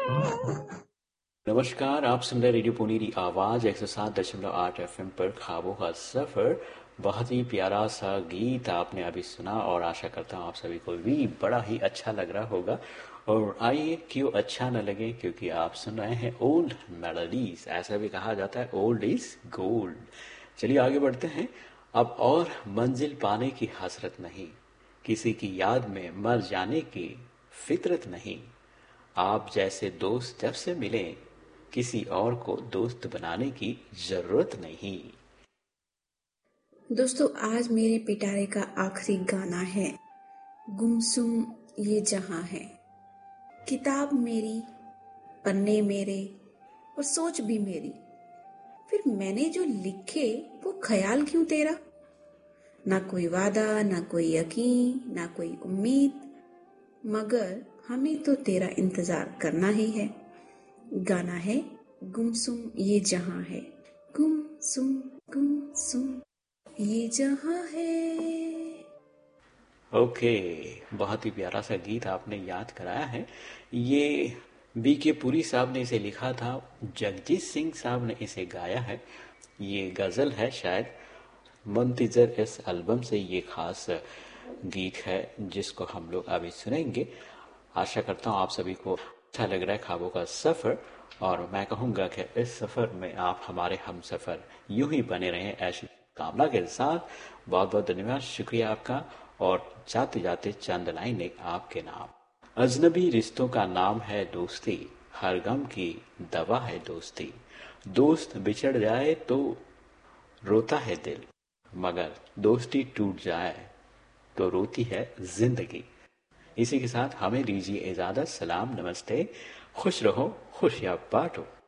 नमस्कार, आप सुन रहे रेडियो पुनीरी आवाज 107.8 एफएम पर ख्वाबों का सफर। बहुत ही प्यारा सा गीत आपने अभी सुना और आशा करता हूँ आप सभी को भी बड़ा ही अच्छा लग रहा होगा। और आइए, क्यों अच्छा न लगे, क्योंकि आप सुन रहे हैं ओल्ड मेलोडीज। ऐसा भी कहा जाता है, ओल्ड इज गोल्ड। चलिए आगे बढ़ते हैं। अब और मंजिल पाने की हसरत नहीं, किसी की याद में मर जाने की फितरत नहीं। आप जैसे दोस्त जब से मिले, किसी और को दोस्त बनाने की जरूरत नहीं। दोस्तों, आज मेरे पिटारे का आखिरी गाना है। गुमसुम ये जहां है। किताब मेरी, पन्ने मेरे और सोच भी मेरी, फिर मैंने जो लिखे वो ख्याल क्यों तेरा। ना कोई वादा, ना कोई यकीन, ना कोई उम्मीद, मगर हमें तो तेरा इंतजार करना ही है। गाना है गुमसुम ये जहां है। गुमसुम, गुमसुम ये जहां है। ओके, बहुत ही प्यारा सा गीत आपने याद कराया है। ये बी के पुरी साहब ने इसे लिखा था, जगजीत सिंह साहब ने इसे गाया है। ये गजल है शायद। मुंतजर इस एल्बम से ये खास गीत है जिसको हम लोग अभी सुनेंगे। आशा करता हूँ आप सभी को अच्छा लग रहा है ख्वाबों का सफर। और मैं कहूँगा कि इस सफर में आप हमारे हम सफर यूं ही बने रहें, ऐसी कामना के साथ। बहुत बहुत धन्यवाद, शुक्रिया आपका। और जाते जाते चंद लाइनें आपके नाम। अजनबी रिश्तों का नाम है दोस्ती, हर गम की दवा है दोस्ती। दोस्त बिछड़ जाए तो रोता है दिल, मगर दोस्ती टूट जाए तो रोती है जिंदगी। इसी के साथ हमें दीजिए इजाजत। सलाम, नमस्ते, खुश रहो, खुशियां बांटो।